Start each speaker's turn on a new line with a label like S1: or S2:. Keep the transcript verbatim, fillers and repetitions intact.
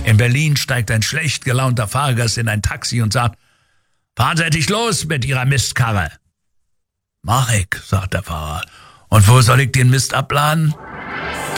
S1: In Berlin steigt ein schlecht gelaunter Fahrgast in ein Taxi und sagt, fahren Sie endlich los mit Ihrer Mistkarre. Mach ich, sagt der Fahrer. Und wo soll ich den Mist abladen?